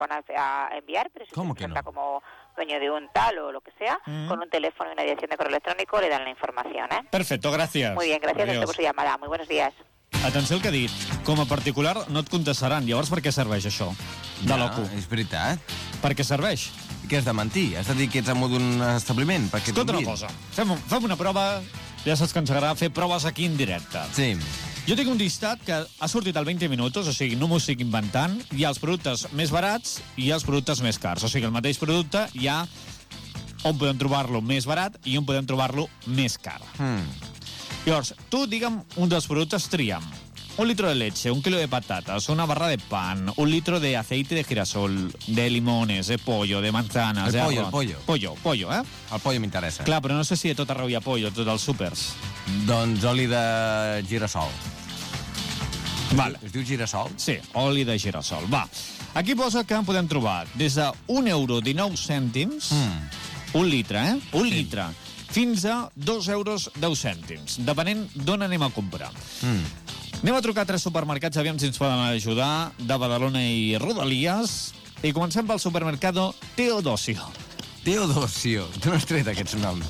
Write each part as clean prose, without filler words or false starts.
van a enviar, pero si ¿Cómo se que no? presenta como dueño de un tal o lo que sea, con un teléfono y una dirección de correo electrónico le dan la información, ¿eh? Perfecto, gràcies. Muy bien, gracias a usted por su llamada. Muy buenos días. Atenció al que ha dit. Com a particular no et contestaran. Llavors per què serveix això? De l'OCU. És veritat. Per què serveix? Què has de mentir? Has de dir que ets amo d'un establiment? Escolta una cosa. Fem una prova. Ja saps que ens agradarà fer proves aquí en directe. Sí. Jo tinc un llistat que ha sortit al 20 minuts, o sigui, no m'ho estic inventant. Hi ha els productes més barats i hi ha els productes més cars. O sigui, el mateix producte hi ha on podem trobar-lo més barat i on podem trobar-lo més car. Llavors, tu, digue'm, un dels productes tria'm. 1 litro de leche, 1 kilo de patatas, una barra de pan, 1 litro de aceite de girasol, de limones, de pollo, de manzanas... El pollo, arroz. el pollo. Pollo, eh? El pollo m'interessa. Clar, però no sé si a tot arreu hi ha pollo, a tots els súpers. Doncs oli de girassol. Vale. Es diu girassol? Sí, oli de girassol. Va, aquí posa que en podem trobar des de €1,19, un litre, eh? Un litre, fins a €2,10, depenent d'on anem a comprar. Anem a trucar a 3 supermercats, aviam si ens poden ajudar, de Badalona i Rodalies, i comencem pel supermercado Teodosio. Teodosio. Tu no has tret aquests noms.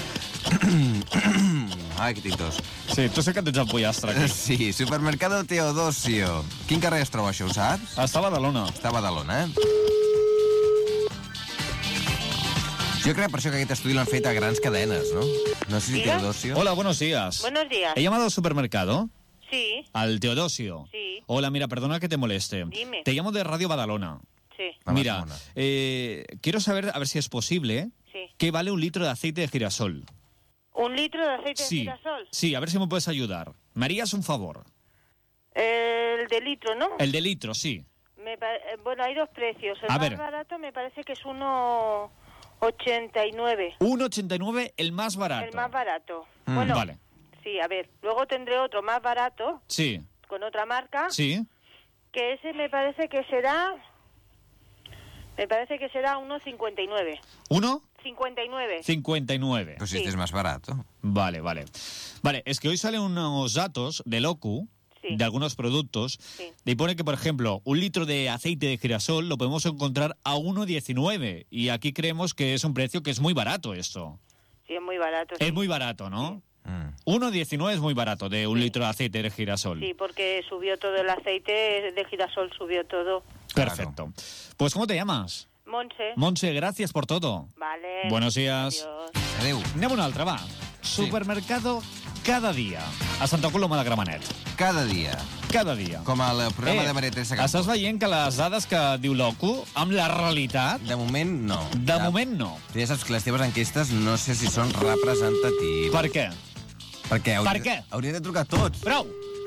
Ai, que tinc tos. Sí, tu sé que tens el pollastre aquí. Sí, supermercado Teodosio. Quin carrer es troba, això, ho saps? Està a Badalona. Està a Badalona, eh? Jo crec per això que aquest estudi l'han fet a grans cadenes, ¿no? No sé si Diga. Teodosio... Hola, buenos días. Buenos días. He llamado al supermercado, Sí, al Teodosio. Sí. Hola, mira, perdona que te moleste. Dime. Te llamo de Radio Badalona. sí, Mira, Badalona. quiero saber, a ver si es posible, sí. ¿qué vale 1 litro de aceite de girasol? 1 litro de aceite Sí, de girasol. sí, a ver si me puedes ayudar. ¿Me harías un favor? El de litro, ¿no? El de litro, sí. Bueno, hay dos precios. El A más ver. barato me parece que es 1,89. 1,89 el más barato. El más barato. Bueno, Vale. sí, a ver. Luego tendré otro más barato, Sí, con otra marca, sí. que ese me parece que será... Me parece que será 1,59. ¿1? 59. 59. Pues si Sí. este es más barato. Vale, vale. Vale, es que hoy salen unos datos del OCU, Sí. de algunos productos, Sí. y pone que, por ejemplo, 1 litro de aceite de girasol lo podemos encontrar a 1,19. Y aquí creemos que es un precio que es muy barato esto. Sí, es muy barato. Sí. Es muy barato, ¿no? Mm. 1,19 es muy barato de 1 litro de aceite de girasol. Sí, porque subió todo el aceite de girasol, subió todo. Perfecto. Pues, ¿cómo te llamas? Monse. Montse, gracias por todo. Vale. Buenos días. Adiós. Adéu. Anem a un altre, va. Supermercado cada dia. A Santa Coloma de Gramenet. Cada dia. Cada dia. Com al programa de Maria Teresa Campos. Estàs veient que les dades que diu l'OCU, amb la realitat, De moment, no. de moment no. Ja saps que les teves enquestes no sé si són representatives. Per què? Perquè Per què? Haurien de trucar tots. Prou!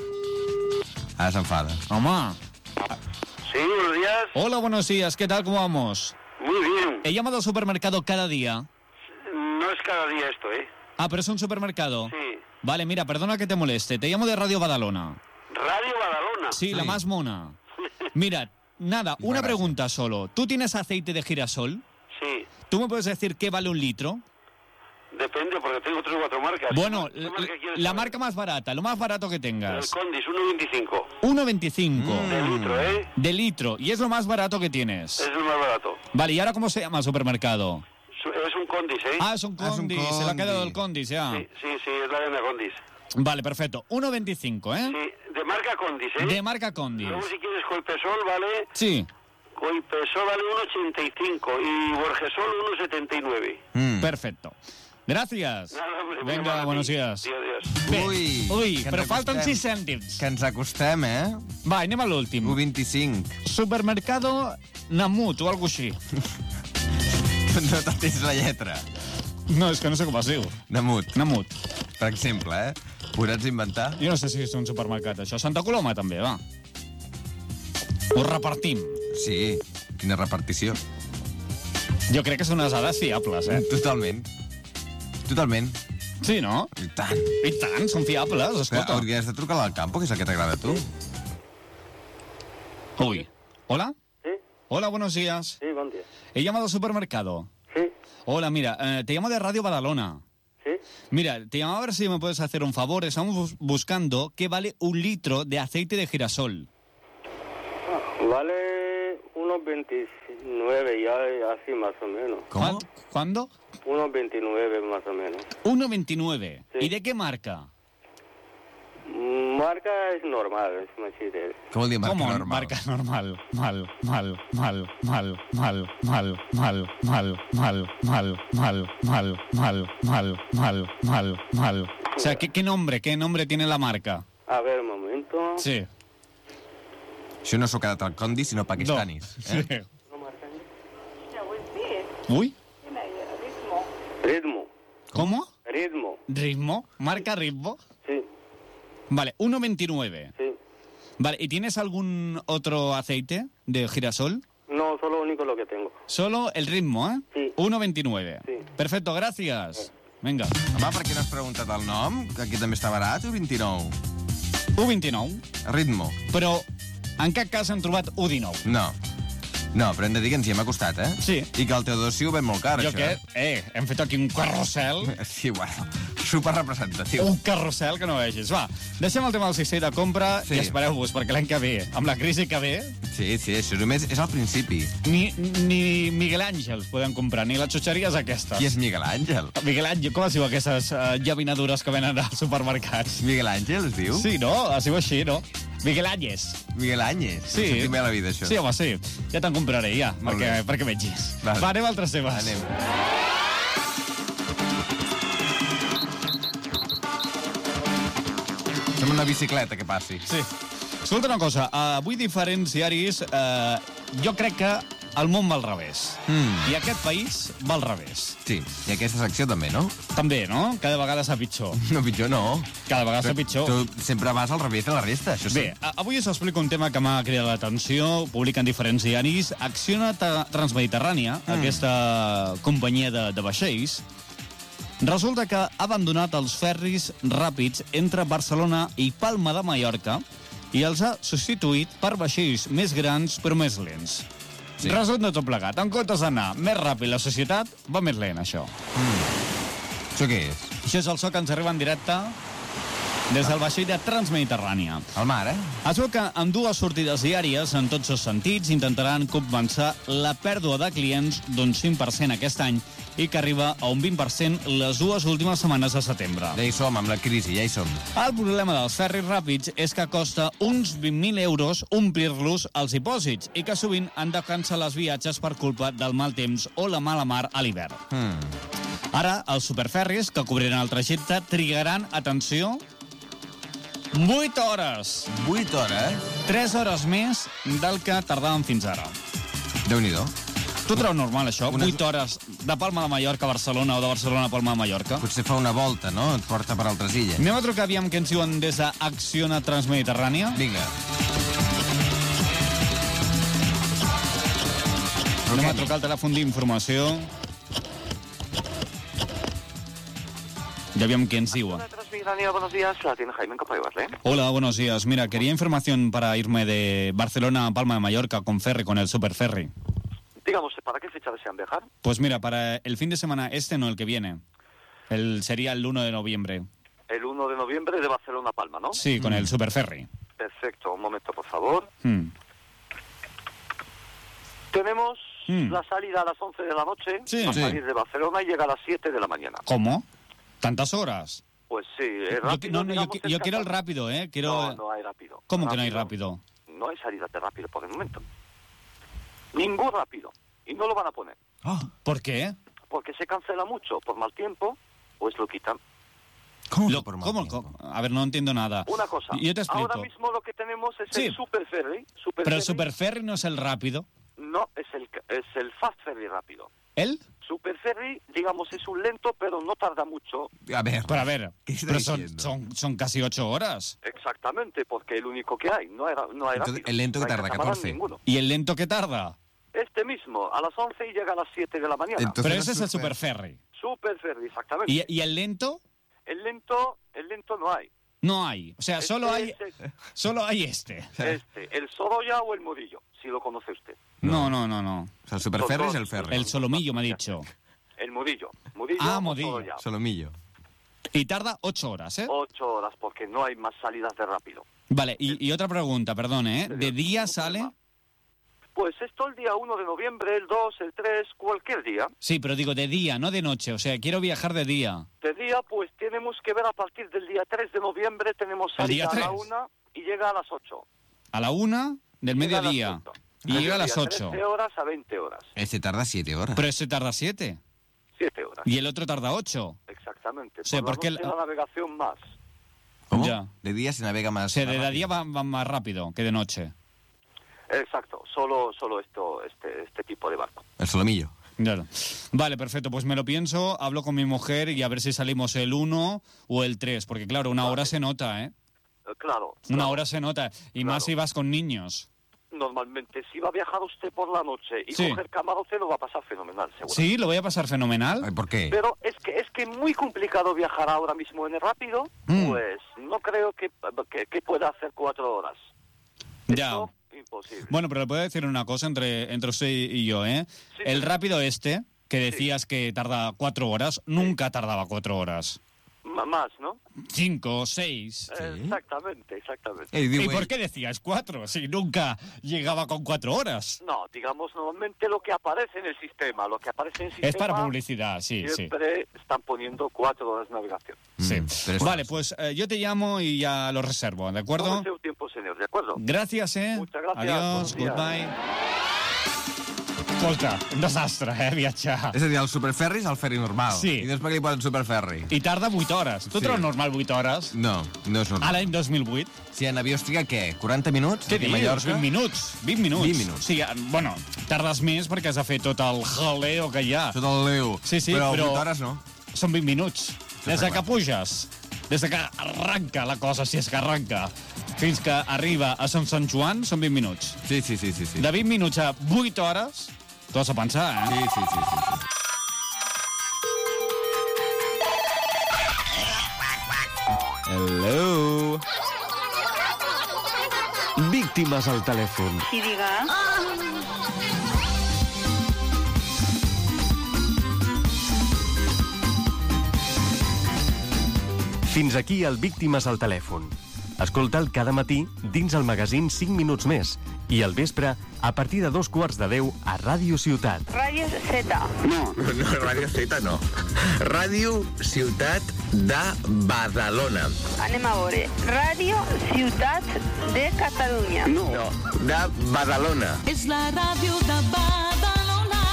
Ara s'enfada. Home. Sí, buenos días. Hola, buenos días. ¿Qué tal? ¿Cómo vamos? Muy bien. He llamado al supermercado cada día. No es cada día esto, ¿eh? Ah, pero es un supermercado. Sí. Vale, mira, perdona que te moleste. Te llamo de Radio Badalona. Radio Badalona. Sí, la Sí. más mona. Mira, nada, una Gracias. pregunta solo. ¿Tú tienes aceite de girasol? Sí. ¿Tú me puedes decir qué vale 1 litro? Depende, porque tengo 3 o 4 marcas. Bueno, ¿Qué marca quieres la saber? marca más barata, lo más barato que El tengas. Condis, 1,25. 1,25 De litro, ¿eh? de litro. Y es lo más barato que tienes. Es el más barato. Vale, ¿y ahora cómo se llama el supermercado? Es un Condis, ¿eh? Ah, es un Ah, es un Condis. Se le ha Condis. quedado el Condis, ya. Sí, es la arena Condis. Vale, perfecto. 1,25, ¿eh? Sí, de marca Condis, ¿eh? De marca Condis. Luego si quieres Colpesol, ¿vale? Sí, Colpesol vale 1,85 y Borgesol 1,79. perfecto. Gracias. Nada, hombre, muy Venga, amable. buenos días. Adiós. Bé, Ui, que ens però falten acostem. 6 cèntims. Que ens acostem, eh? Va, anem a l'últim. 1,25. Supermercado Namut o alguna així. No te'n tens la lletra. No, és que no sé com es diu. Namut, Namut. per exemple, eh? Podràs inventar? Jo no sé si és un supermercat, això. Santa Coloma, també, va. Ho repartim. Sí, quina repartició. Jo crec que són unes dades fiables, eh? Totalment. Totalment. Sí, no? I tant. I tant, són fiables, Però escolta. hauries de trucar al Campo, que és el que t'agrada a tu. Uy. ¿Hola? Sí, Hola, buenos días. sí, buen día. He llamado al supermercado. Sí, Hola, mira, te llamo de Radio Badalona. sí. Mira, te llamaba a ver si me puedes hacer un favor. Estamos buscando qué vale 1 litro de aceite de girasol. Vale unos 29 ya, así más o menos. ¿Cómo? ¿Cuándo? Unos 29 más o menos. 1,29. Sí. ¿Y de qué marca? Marca es normal, es machete. Què vol dir marca ¿Cómo? normal? Marca normal. Mal. O sea, ¿qué nombre tiene la marca? A ver, un momento. Sí. Això no s'ho ha quedat al Condi, sinó pakistanis. Sí. ¿No marca? Uy, Ritmo. ¿cómo? Ritmo. ¿Ritmo? ¿Marca Ritmo? Sí, Vale, 1,29. sí. Vale, ¿y tienes algún otro aceite de girasol? No, solo único lo que tengo. Solo el Ritmo, ¿eh? Sí. 1,29. Sí. Perfecto, gracias. Venga. Home, per què no has preguntat el nom? Que aquí també està barat, o 29? 1,29. Ritmo. Però en cap cas han trobat 1,19. No, però hem de dir que ens hi hem acostat, eh? Sí. I que el Teodosio ho ven molt car, Jo això. què? Hem fet aquí un carrusel. Sí, bueno, super representatiu. Un carrusel que no vegis. Va, deixem el tema del cistell de compra Sí. i espereu-vos, perquè l'any que ve, amb la crisi que ve, Sí, això només és al principi. ni Miguel Àngels podem comprar, ni les xutxeries aquestes. Qui és Miguel Àngel? Miguel Àngel, com es diu aquestes llaminadures que venen als supermercats? Miguel Àngel es diu? Sí, no? Es diu així, no? Miguel Àñez. Miguel Àñez. Sí. Sentim bé a la vida, això. Sí, home, sí. Ja te'n compraré, ja, Molt bé. perquè vegis. Vale. Va, anem a altres temes. Anem. Som una bicicleta que passi. Sí. Escolta una cosa, avui diferents diaris, jo crec que el món va al revés. I aquest país va al revés. Sí, i aquesta secció també, no? També, no? Cada vegada s'ha pitjor. No, pitjor no. Cada vegada s'ha pitjor. Tu sempre vas al revés de la resta, això sí. Bé, avui us explico un tema que m'ha cridat l'atenció, publiquen diferents diaris. Acciona Transmediterrània, aquesta companyia de vaixells, resulta que ha abandonat els ferris ràpids entre Barcelona i Palma de Mallorca i els ha substituït per vaixells més grans però més lents. Sí. Resum de tot plegat. En comptes d'anar més ràpid la societat, va més lent, això. Això què és? Això és el so que ens arriba en directe des del vaixell de Transmediterrània. El mar, eh? Es veu que amb dues sortides diàries, en tots els sentits, intentaran compensar la pèrdua de clients d'un 5% aquest any i que arriba a un 20% les dues últimes setmanes de setembre. Ja hi som, amb la crisi, ja hi som. El problema dels ferris ràpids és que costa uns 20.000 euros omplir-los als dipòsits i que sovint han de cancel·lar els viatges per culpa del mal temps o la mala mar a l'hivern. Ara, els superferris que cobriran el trajecte trigaran, atenció, 8 hores. 8 hores? 3 hores més del que tardaven fins ara. Déu-n'hi-do. Tu treus normal, això? Unes- 8 hores de Palma de Mallorca a Barcelona o de Barcelona a Palma de Mallorca? Potser fa una volta, no? Et porta per altres illes. Anem a trucar aviam què ens diuen des d'Acciona Transmediterrània. Vinga. Anem a trucar al telèfon d'informació. Y aviam qué ens diuen. Transmediterránea, buenos días. La tiene Jaime, ¿cómo puedo ayudarle? Hola, buenos días. Mira, quería información para irme de Barcelona a Palma de Mallorca con ferry, con el superferry. Dígame usted, ¿para qué fecha desean viajar? Pues mira, para el fin de semana este, no el que viene. Sería el 1 de noviembre. El 1 de noviembre de Barcelona a Palma, ¿no? Sí, con el superferry. Perfecto, un momento, por favor. Mm. Tenemos la salida a las 11 de la noche, Sí. a Sí. salir de Barcelona y llega a las 7 de la mañana. ¿Cómo? ¿Tantas horas? Pues sí, es Yo, rápido. no, digamos, yo quiero el escasa. rápido, ¿eh? Quiero... No, no hay rápido. ¿Cómo que no hay rápido? No hay salida de rápido por el momento. Ningún rápido. Y no lo van a poner. ¿Por qué? Porque se cancela mucho por mal tiempo, pues lo quitan. ¿Cómo? ¿Cómo? A ver, no entiendo nada. Una cosa, Yo te explico. ahora mismo lo que tenemos es Sí. el superferry. Pero el superferry no es el rápido. No, es el fast ferry rápido. ¿El? Superferry, digamos, es un lento, pero no tarda mucho. A ver, Pero a ver, ¿qué está pero diciendo? son casi 8 horas. Exactamente, porque el único que hay, no hay Entonces, rápido. el lento que No hay tarda, catamarán 14. ninguno. ¿Y el lento que tarda? Este mismo, a las 11 y llega a las 7 de la mañana. Entonces, Pero ese es el superferry. Superferry, exactamente. ¿Y el lento? El lento no hay. No hay. O sea, solo hay este. el Sorolla o el Murillo, si lo conoce usted. No. o sea, el superferri és el ferri. El solomillo, me ha dicho. El Murillo. Murillo Ah, o Murillo. Sorolla. Solomillo. Y tarda 8 horas, ¿eh? 8 horas, porque no hay más salidas de rápido. Vale, y otra pregunta, perdone, ¿eh? ¿De día sale? Pues esto el día 1 de noviembre, el 2, el 3, cualquier día. Sí, pero digo de día, no de noche. O sea, quiero viajar de día. De día, pues tenemos que ver a partir del día 3 de noviembre, tenemos ¿El día salida a la 3? 1 y llega a las 8. A la 1 del Llega a las mediodía. 8. Y llega a las 8. 13 horas a 20 horas. Este tarda 7 horas. Pero ese tarda 7. 7 horas. Y el otro tarda 8. Exactamente. O sea, por ¿por qué la noche la navegación más. ¿Cómo? Ya. De día se navega más. O sea, de más día va más rápido que de noche. Exacto. Solo este tipo de barco. El solomillo. Claro. Vale, perfecto. Pues me lo pienso, hablo con mi mujer y a ver si salimos el 1 o el 3. Porque claro, una hora se nota, ¿eh? Claro. Una hora se nota. Y más Claro. si vas con niños. Normalmente, si va a viajar usted por la noche y Sí. coger camarote, lo va a pasar fenomenal, seguro. Sí, lo voy a pasar fenomenal. Ay, ¿por qué? Pero es que muy complicado viajar ahora mismo en el rápido, pues no creo que pueda hacer 4 horas. Ya. Esto, imposible. Bueno, pero le puedo decir una cosa entre usted y yo, ¿eh? Sí. El rápido este, que decías que tarda 4 horas, nunca tardaba 4 horas. Más, ¿no? 5, 6. Exactamente. ¿Y por qué decías 4 si nunca llegaba con 4 horas? No, digamos, normalmente lo que aparece en el sistema, Es para publicidad, sí, sí. siempre están poniendo 4 horas de navegación. Sí. pero es- Vale, pues yo te llamo y ya lo reservo, ¿de acuerdo? Tómese un tiempo, señor, ¿de acuerdo? Gràcies, eh? Muchas gracias, Adiós, buenos días. goodbye. Escolta, un desastre, viatjar. És a dir, el superferri és el ferri normal. Sí. I després que li posen superferri. I tarda 8 hores. Tu Sí. trobes normal 8 hores? No, no és A normal. l'any 2008? Si en avió es triga, què? 40 minuts? Què Aquí a dius? Mallorca? 20 minuts. 20 minuts. 20 minuts. Sí, bueno, tardes més perquè has de fer tot el jaleo que hi ha. Tot el leu. Sí, sí, però... però- 8 hores no. Són 20 minuts. Des de està que puges, des de que arranca la cosa, si és que arranca, fins que arriba a Sant Joan, són 20 minuts. Sí. De 20 minuts a 8 hores, t'ho has de pensar, eh? Sí. Hello. Víctimes al telèfon. Y diga, Fins aquí el Víctimes al telèfon. Escolta'l cada matí dins el magazín 5 minuts més i al vespre a partir de 2:15 a Ràdio Ciutat. Radio Z. No, Ràdio Z no. Ràdio Ciutat de Badalona. Anem a veure. Radio Ciutat de Catalunya. No, de Badalona. És la ràdio de Badalona.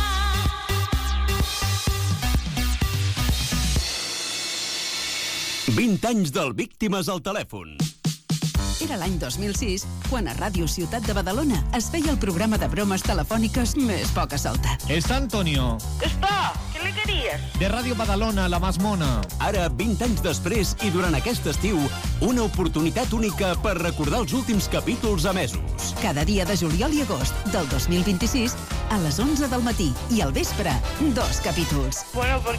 anys del Víctimes al telèfon. Era l'any 2006, quan a Ràdio Ciutat de Badalona es feia el programa de bromes telefòniques més poc assaltat. Está Antonio, Està, què li queries? de Radio Badalona, la más mona. Ara, 20 anys després i durant aquest estiu, una oportunitat única per recordar els últims capítols emesos. Cada dia de juliol i agost del 2026, a les 11 del matí i al vespre, 2 capítols. Bueno, ¿por